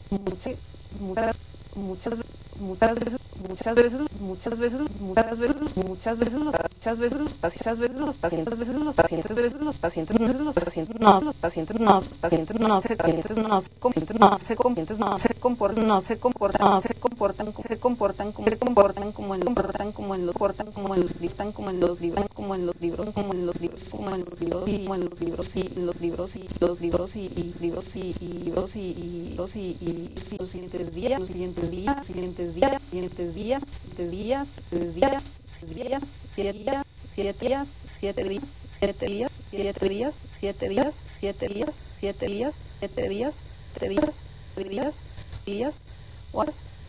muchas, muchas, muchas, muchas veces, muchas veces, muchas veces, muchas veces, muchas veces, muchas veces los pacientes, los pacientes, veces los pacientes, veces los pacientes, veces los pacientes, no, los pacientes, no, los pacientes, no, se pacientes, no, se pacientes, no, se pacientes, no, se comportan, no se comportan, no se comportan, se comportan, como se comportan, como en comportan, como en los portan, como en los dictan, como en los libros, como en los libros, como en los libros, como en los libros y como en los libros y los libros y los libros y libros y libros y los y los siguientes días, los siguientes días, siguientes días, siguientes días, días, días, días, 7 días, 7 días, 7 días, 7 días, 7 días, 7 días, 7 días, 7 días, 7 días, 3 días, 3 días, días, o a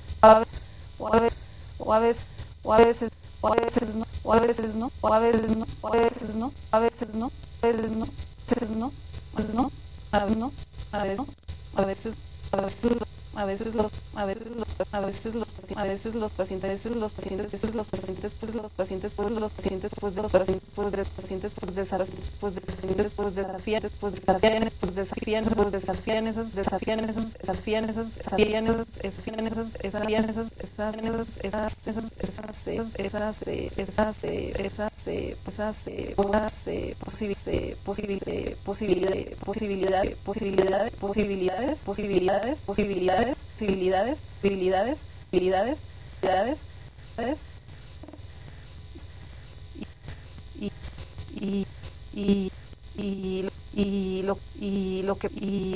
veces, o a veces, o a veces, o a veces no, o a veces no, o a veces no, a veces no, a veces no, a veces no, a veces no, a veces no, a veces no, a veces, a veces, a veces los, a veces los, a veces los, a veces los pacientes, a veces los pacientes, a veces los pacientes, pues los pacientes, pues los pacientes, pues de los pacientes, pues de los pacientes, pues desarrollan, pues desafiantes, pues desafían, pues desafían, pues desafían, pues desafían esos, desafían esos, desafían esos, desafían esos, desafían esos, desafían esos, esas, esas, esas, esas, esas, posibilidades, posibilidades, posibilidades, posibilidades, posibilidades, posibilidades, posibilidades, habilidades, habilidades, y y y lo que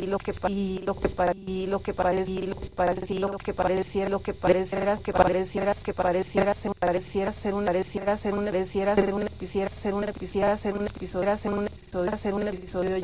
pareciera ser un episodio